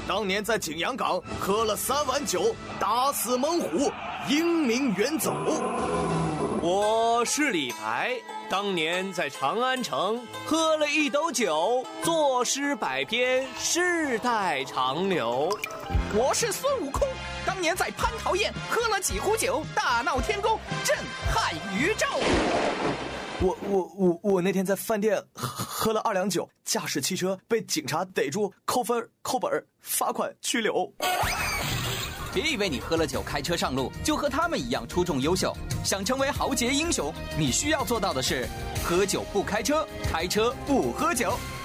当年在景阳冈喝了3碗酒，打死猛虎，英名远走。 我是李白，当年在长安城喝了1斗酒，作诗100篇，世代长流。 我是孙悟空，当年在蟠桃宴喝了几壶酒，大闹天宫，震撼宇宙。 我那天在饭店喝了2两酒，驾驶汽车被警察逮住，扣分、扣本、罚款、拘留。 别以为你喝了酒开车上路就和他们一样出众优秀，想成为豪杰英雄，你需要做到的是：喝酒不开车，开车不喝酒。